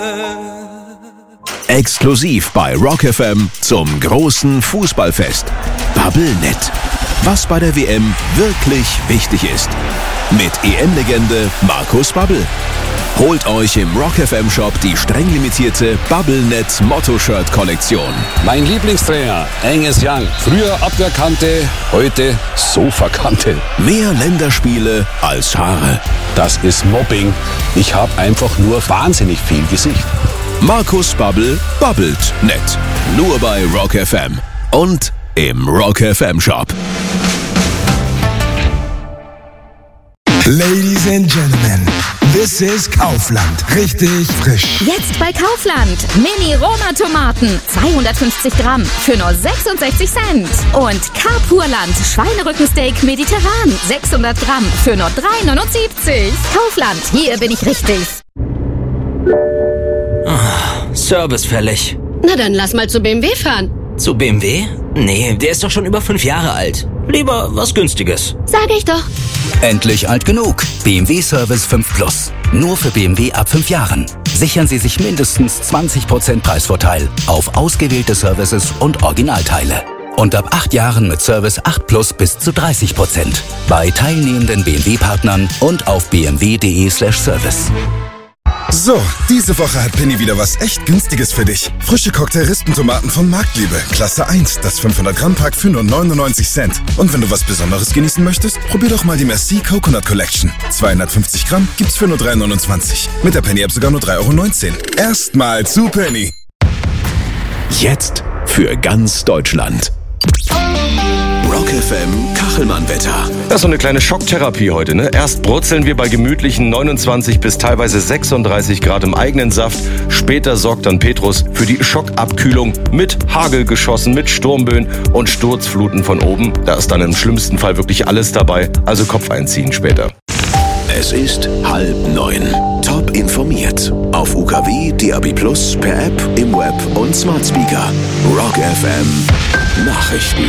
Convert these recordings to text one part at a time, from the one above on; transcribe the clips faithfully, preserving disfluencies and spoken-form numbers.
Exklusiv bei Rock F M zum großen Fußballfest. Bubblenet. Was bei der W M wirklich wichtig ist. Mit E M-Legende Markus Babbel. Holt euch im Rock F M Shop die streng limitierte Bubblenet Motto-Shirt-Kollektion. Mein Lieblingstrainer, Angus Young. Früher Abwehrkante, heute Sofakante. Mehr Länderspiele als Haare. Das ist Mobbing. Ich habe einfach nur wahnsinnig viel Gesicht. Markus Babbel babbelt nett. Nur bei Rock F M und im Rock F M Shop. Ladies and Gentlemen, this is Kaufland. Richtig frisch. Jetzt bei Kaufland. Mini-Roma-Tomaten. zweihundertfünfzig Gramm für nur sechsundsechzig Cent. Und Carpurland Schweinerückensteak mediterran. sechshundert Gramm für nur drei neunundsiebzig. Kaufland, hier bin ich richtig. Oh, Service fällig. Na dann lass mal zu B M W fahren. Zu B M W? Nee, der ist doch schon über fünf Jahre alt. Lieber was Günstiges. Sag ich doch. Endlich alt genug. B M W Service fünf Plus. Nur für B M W ab fünf Jahren. Sichern Sie sich mindestens zwanzig Prozent Preisvorteil auf ausgewählte Services und Originalteile. Und ab acht Jahren mit Service acht Plus bis zu dreißig Prozent. Bei teilnehmenden B M W-Partnern und auf b m w punkt d e slash service. So, diese Woche hat Penny wieder was echt Günstiges für dich. Frische Cocktail-Rispentomaten von Marktliebe. Klasse eins, das fünfhundert Gramm Pack für nur neunundneunzig Cent. Und wenn du was Besonderes genießen möchtest, probier doch mal die Merci Coconut Collection. zweihundertfünfzig Gramm gibt's für nur drei neunundzwanzig. Mit der Penny-App sogar nur drei Euro neunzehn. Erstmal zu Penny. Jetzt für ganz Deutschland. Rock F M Kachelmann-Wetter. Das ist so eine kleine Schocktherapie heute, ne? Erst brutzeln wir bei gemütlichen neunundzwanzig bis teilweise sechsunddreißig Grad im eigenen Saft. Später sorgt dann Petrus für die Schockabkühlung mit Hagelgeschossen, mit Sturmböen und Sturzfluten von oben. Da ist dann im schlimmsten Fall wirklich alles dabei. Also Kopf einziehen später. Es ist halb neun. Top informiert. Auf U K W, D A B Plus, per App, im Web und Smart Speaker. Rock F M Nachrichten.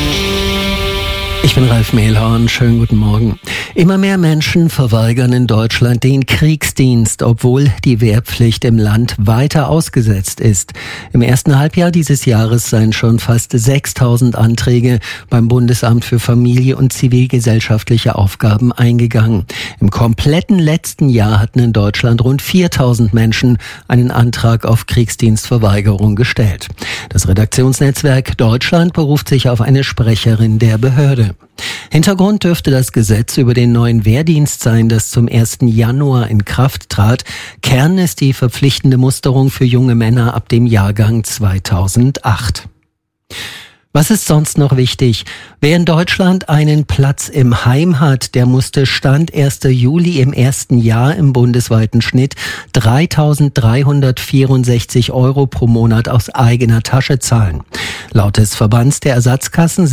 Ich bin Ralf Mehlhorn, schönen guten Morgen. Immer mehr Menschen verweigern in Deutschland den Kriegsdienst, obwohl die Wehrpflicht im Land weiter ausgesetzt ist. Im ersten Halbjahr dieses Jahres seien schon fast sechstausend Anträge beim Bundesamt für Familie und zivilgesellschaftliche Aufgaben eingegangen. Im kompletten letzten Jahr hatten in Deutschland rund viertausend Menschen einen Antrag auf Kriegsdienstverweigerung gestellt. Das Redaktionsnetzwerk Deutschland beruft sich auf eine Sprecherin der Behörde. Hintergrund dürfte das Gesetz über den neuen Wehrdienst sein, das zum ersten Januar in Kraft trat. Kern ist die verpflichtende Musterung für junge Männer ab dem Jahrgang zweitausendacht. Was ist sonst noch wichtig? Wer in Deutschland einen Platz im Heim hat, der musste Stand ersten Juli im ersten Jahr im bundesweiten Schnitt dreitausenddreihundertvierundsechzig Euro pro Monat aus eigener Tasche zahlen. Laut des Verbands der Ersatzkassen